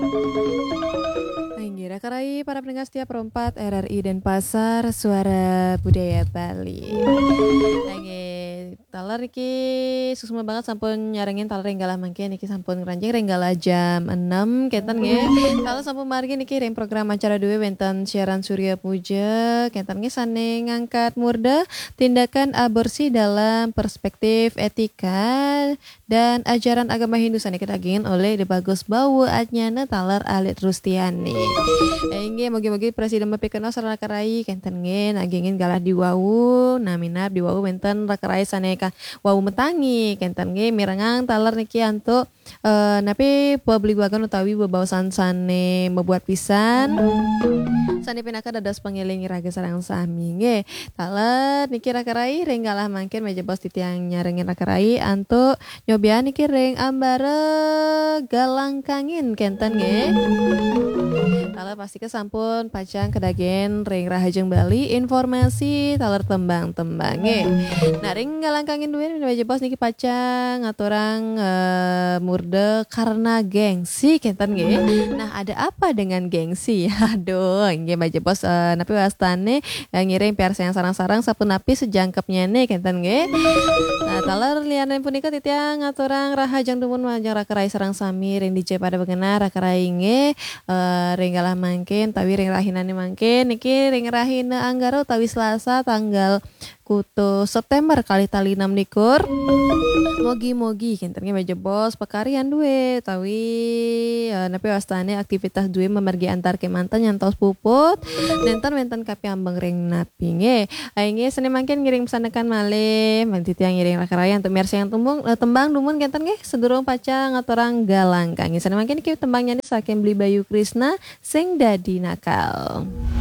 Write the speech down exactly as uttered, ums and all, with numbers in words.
Anggira Karai, para pendengar setia Perempat R R I Denpasar, Suara Budaya Bali. Lagi taler iki susuma banget sampun nyarengin taler renggala mangke niki sampun ngranjing renggala jam enam kenten nggih. Kalau sampun margi niki reng program acara duwe wenten siaran Surya Puja kenten nggih sane ngangkat murda tindakan aborsi dalam perspektif etika dan ajaran agama Hindu sane kedagingin oleh De Bagus Bawu Adnyana taler Alit Rustiani. Engge mogi-mogi presiden mapikeun sarana karai kenten nge nagingin galah di wau naminap di wau wenten rakarai saneka wau metangi kenten nge mirengang taler niki antuk uh, napi pebligwagan utawi bebawasan sane membuat pisan sane pinaka dados pengiling raga sareng sami nge taler niki rakarai renggalah mangkin meja bos titiang nyarengin rakarai antuk nyobian niki reng ambare galang kangin kenten nge taler pasti kesampun pacang kedagen ring rahajeng Bali informasi taler tembang-tembang nge. Nah ring galangkangin duwe meja bos niki pacang ngaturang uh, murde karena gengsi kenten nge. Nah ada apa dengan gengsi? Aduh nge meja bos uh, napi wastane uh, ngiring P R sayang sarang-sarang sapun napi sejangkepnya nih kenten nge. Nah taler liane punika titiang ngaturang rahajeng dumun majang rakarai sarang sami ring DJ pada bengena rakarai nge uh, ring galah mangkin tawi ring rahinane mangkin niki ring rahina anggara tawi Selasa tanggal kutu September kali tali enam likur mogi-mogi kinternya meja bos pekarian duwe tawi uh, napi wastane aktivitas duwe memergi antar kemantan nyantos puput nenten wenten kapi ambeng ring napi nge aing seni mangkin ngiring pesanekan malih mantiti yang ngiring rakaraya untuk miarsa yang tumbung uh, tembang dumun kenten nge sedurung paca ngatorang galang kangi seni mangkin iki tembangnya saking beli Bayu Krisna sing dadi nakal.